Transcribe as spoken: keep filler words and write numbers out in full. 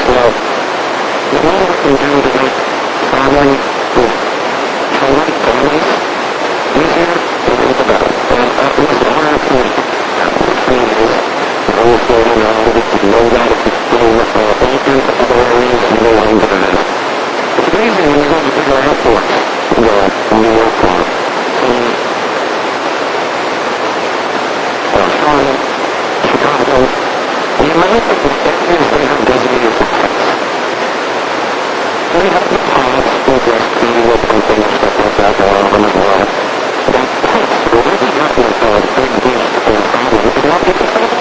So, the more we can do to make traveling with children, families, easier, the little the better. And at least one or two changes, the whole thing, you know, we can know that if it's doing uh, anything to other areas and no one to that. It's amazing when you go to bigger airports, you know, New York or in uh, Charlotte, Chicago, the amount of areas they have designated for pets. They have the pods for breastfeeding or pumping or stuff like that that are on them as well. But pets, were really not like a big dish for traveling, because a lot of people say